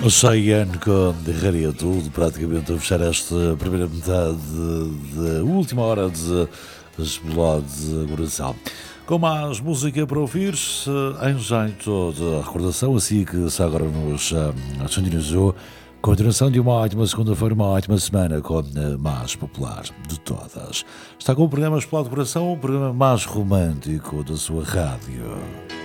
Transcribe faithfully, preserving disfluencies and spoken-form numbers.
Cheyenne com Derraria Tudo, praticamente a fechar esta primeira metade da última hora de Explode Coração. Com mais música para ouvir, em jeito de recordação, assim que se agora nos sintonizou, continuação de uma ótima segunda-feira, uma ótima semana com a mais popular de todas. Está com o programa Explode Coração, o programa mais romântico da sua rádio.